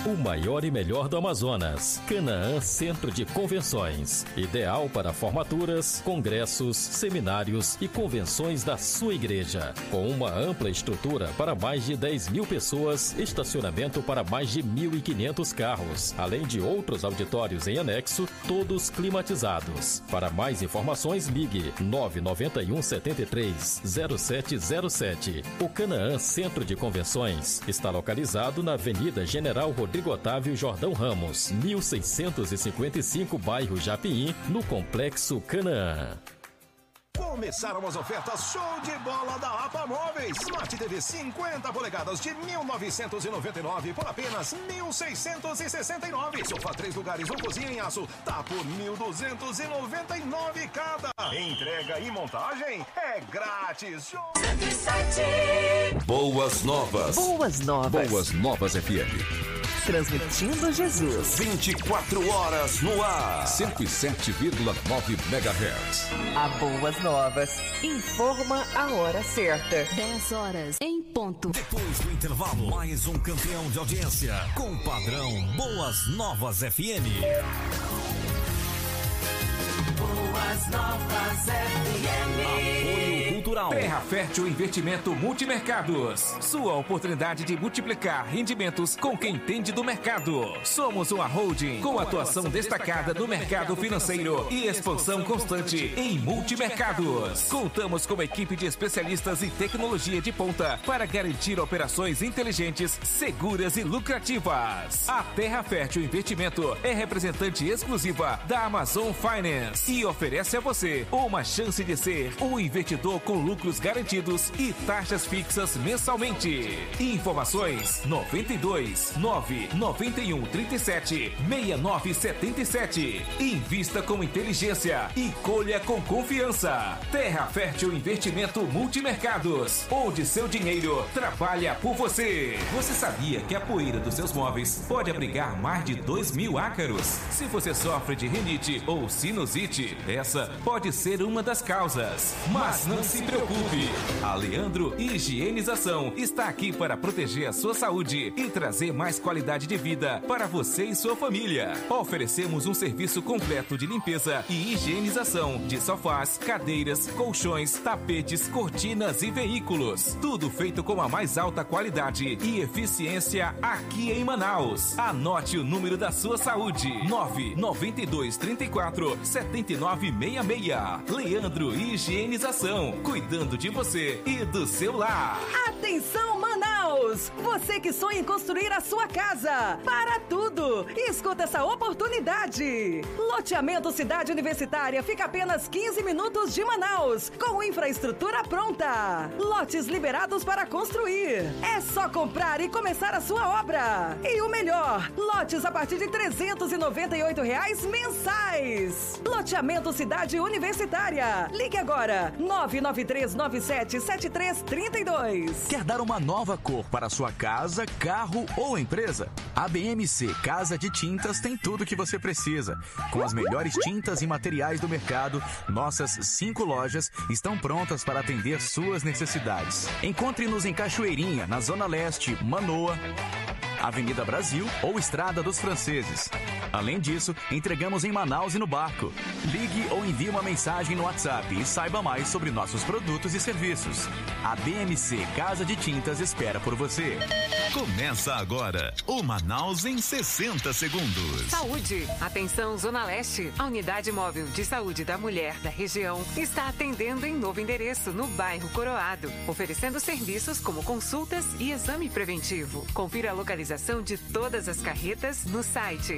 o maior e melhor do Amazonas. Canaã Centro de Convenções, ideal para formaturas, congressos, seminários e convenções da sua igreja. Com uma ampla estrutura para mais de 10 mil pessoas, estacionamento para mais de 1.500 carros, além de outros auditórios em anexo, todos climatizados. Para mais informações, ligue 991 73 0707. O Canaã Centro de Convenções está localizado na Avenida General Rodrigo Otávio Jordão Ramos, 1655, bairro Japim, no Complexo Canaã. Começaram as ofertas show de bola da APA Móveis. Smart TV 50 polegadas de 1.999 por apenas 1.669. Sofá 3 lugares ou cozinha em aço tá por 1.299 cada. Entrega e montagem é grátis. 107. Boas Novas. Boas Novas. Boas Novas FM. Transmitindo Jesus. 24 horas no ar. 107,9 MHz. A Boas Novas informa a hora certa. 10 horas em ponto. Depois do intervalo, mais um campeão de audiência com o padrão Boas Novas FM. Boas Novas FM. Apoio Cultural. Terra Fértil Investimento Multimercados. Sua oportunidade de multiplicar rendimentos com quem entende do mercado. Somos uma holding com atuação destacada no mercado financeiro e expansão constante em multimercados. Contamos com uma equipe de especialistas em tecnologia de ponta para garantir operações inteligentes, seguras e lucrativas. A Terra Fértil Investimento é representante exclusiva da Amazon Finance e oferece a você uma chance de ser um investidor com lucros garantidos e taxas fixas mensalmente. Informações 92 991 37 6977. Invista com inteligência e colha com confiança. Terra Fértil Investimento Multimercados, onde seu dinheiro trabalha por você. Você sabia que a poeira dos seus móveis pode abrigar mais de 2.000 ácaros? Se você sofre de rinite ou sinusite, essa pode ser uma das causas. Mas não se preocupe, a Leandro Higienização está aqui para proteger a sua saúde e trazer mais qualidade de vida para você e sua família. Oferecemos um serviço completo de limpeza e higienização de sofás, cadeiras, colchões, tapetes, cortinas e veículos. Tudo feito com a mais alta qualidade e eficiência aqui em Manaus. Anote o número da sua saúde: 992 34 7966. Leandro Higienização, cuidando de você e do seu lar. Atenção, Manaus! Você que sonha em construir a sua casa. Para tudo! Escuta essa oportunidade. Loteamento Cidade Universitária fica apenas 15 minutos de Manaus, com infraestrutura pronta. Lotes liberados para construir. É só comprar e começar a sua obra. E o melhor, lotes a partir de R$ 398 mensais. Loteamento Cidade Universitária. Ligue agora, 993977332. Quer dar uma nova cor para sua casa, carro ou empresa? A BMC Casa de Tintas tem tudo o que você precisa. Com as melhores tintas e materiais do mercado, nossas 5 lojas estão prontas para atender suas necessidades. Encontre-nos em Cachoeirinha, na Zona Leste, Manoa, Avenida Brasil ou Estrada dos Franceses. Além disso, entregamos em Manaus e no Barco. Ligue ou envie uma mensagem no WhatsApp e saiba mais sobre nossos produtos e serviços. A BMC Casa de Tintas espera por você. Começa agora o Manaus em 60 segundos. Saúde. Atenção, Zona Leste. A Unidade Móvel de Saúde da Mulher da região está atendendo em novo endereço, no bairro Coroado, oferecendo serviços como consultas e exame preventivo. Confira a localização de todas as carretas no site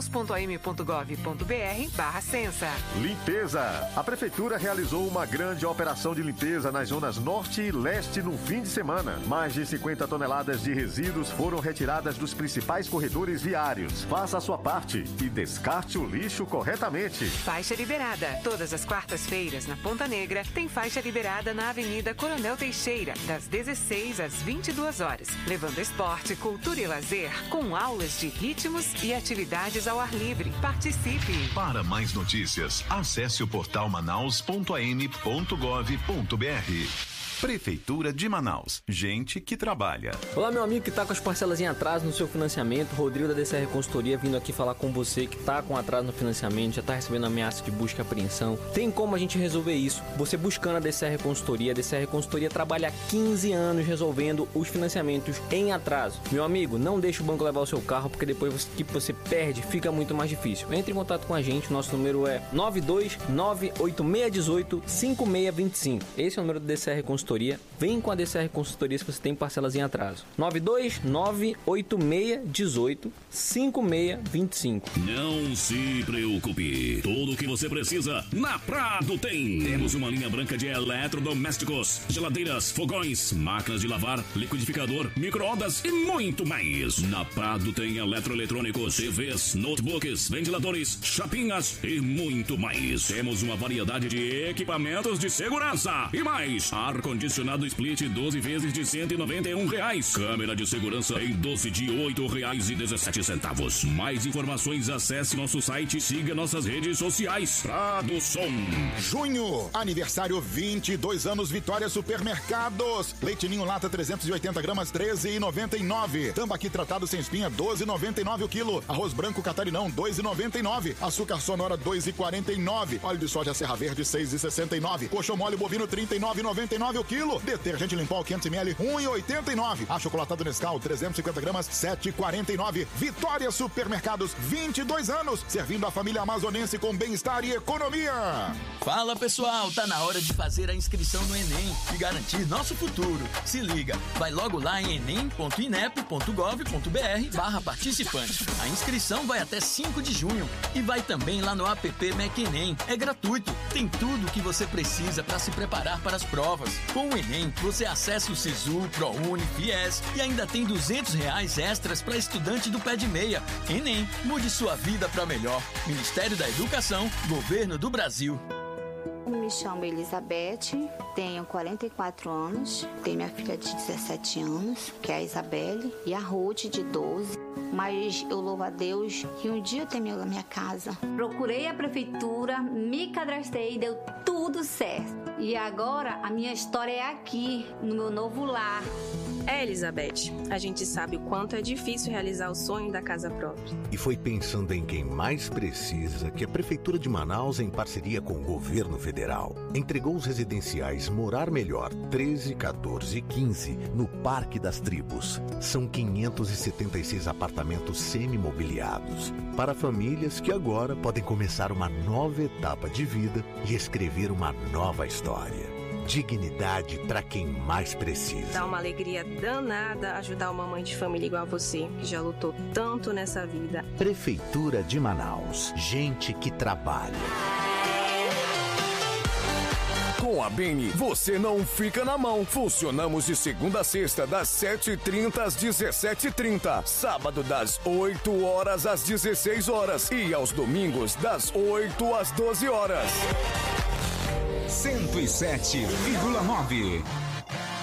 manaus.am.gov.br/censa. Limpeza. A Prefeitura realizou uma grande operação de limpeza nas zonas Norte e Leste no fim de semana. Mais de 50 toneladas de resíduos foram retiradas dos principais corredores viários. Faça a sua parte e descarte o lixo corretamente. Faixa liberada. Todas as quartas-feiras, na Ponta Negra, tem faixa liberada na Avenida Coronel Teixeira, das 16 às 22 horas, levando esporte, cultura e lazer, com aulas de ritmos e atividades ao ar livre. Participe! Para mais notícias, acesse o portal manaus.am.gov.br. Prefeitura de Manaus. Gente que trabalha. Olá, meu amigo que tá com as parcelas em atraso no seu financiamento. Rodrigo da DCR Consultoria vindo aqui falar com você que tá com atraso no financiamento, já tá recebendo ameaça de busca e apreensão. Tem como a gente resolver isso? Você buscando a DCR Consultoria. A DCR Consultoria trabalha há 15 anos resolvendo os financiamentos em atraso. Meu amigo, não deixe o banco levar o seu carro, porque depois que você perde, fica muito mais difícil. Entre em contato com a gente, nosso número é 92986185625. Esse é o número do DCR Consultoria. Vem com a DCR Consultoria se você tem parcelas em atraso. 92986185625. Não se preocupe. Tudo o que você precisa, na Prado tem. Temos uma linha branca de eletrodomésticos, geladeiras, fogões, máquinas de lavar, liquidificador, micro-ondas e muito mais. Na Prado tem eletroeletrônicos, TVs, notebooks, ventiladores, chapinhas e muito mais. Temos uma variedade de equipamentos de segurança e mais. Ar-condicionado split 12 vezes de R$191. Câmera de segurança em 12 de R$8,17. Mais informações, acesse nosso site e siga nossas redes sociais. Prado Som. Junho, aniversário 22 anos Vitória Supermercados. Leite Ninho lata 380 gramas, R$13,99. Tambaqui tratado sem espinha, R$12,99 o quilo. Arroz branco catarinão, R$2,99. Açúcar sonora, R$2,49. Óleo de soja Serra Verde, R$6,69. Coxão mole bovino, R$39,99 o quilo. Detergente Limpol 500ml, R$1,89. Achocolatado Nescau, 350 gramas, R$7,49. Vitória Supermercados, 22 anos, servindo a família amazonense com bem-estar e economia. Fala pessoal, tá na hora de fazer a inscrição no Enem e garantir nosso futuro. Se liga, vai logo lá em enem.inep.gov.br/participante. A inscrição vai até 5 de junho e vai também lá no app MEC-ENEM. É gratuito, tem tudo o que você precisa para se preparar para as provas. Com o Enem, você acessa o Sisu, ProUni, FIES e ainda tem R$200 extras para estudante do pé de meia. Enem, mude sua vida para melhor. Ministério da Educação, Governo do Brasil. Me chamo Elizabeth, tenho 44 anos, tenho minha filha de 17 anos, que é a Isabelle, e a Ruth, de 12. Mas eu louvo a Deus que um dia eu tenho minha casa. Procurei a prefeitura, me cadastrei e deu tudo certo. E agora a minha história é aqui, no meu novo lar. Elizabeth, a gente sabe o quanto é difícil realizar o sonho da casa própria. E foi pensando em quem mais precisa que a Prefeitura de Manaus, em parceria com o Governo Federal, entregou os residenciais Morar Melhor 13, 14 e 15 no Parque das Tribos. São 576 apartamentos semi-mobiliados para famílias que agora podem começar uma nova etapa de vida e escrever uma nova história. Dignidade para quem mais precisa. Dá uma alegria danada ajudar uma mãe de família igual a você, que já lutou tanto nessa vida. Prefeitura de Manaus. Gente que trabalha. Com a Beni, você não fica na mão. Funcionamos de segunda a sexta, das 7h30 às 17h30. Sábado, das 8 horas às 16 horas. E aos domingos, das 8 às 12 horas. 107,9.